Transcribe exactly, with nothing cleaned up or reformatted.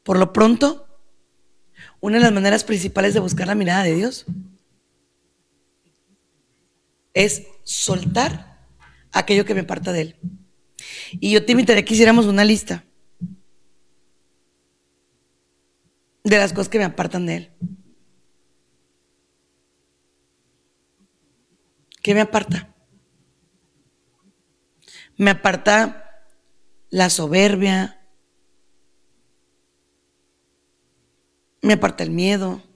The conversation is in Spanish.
Por lo pronto, una de las maneras principales de buscar la mirada de Dios es soltar aquello que me aparta de Él. Y yo te invitaría a que hiciéramos una lista de las cosas que me apartan de Él. ¿Qué me aparta? Me aparta la soberbia, me aparta el miedo,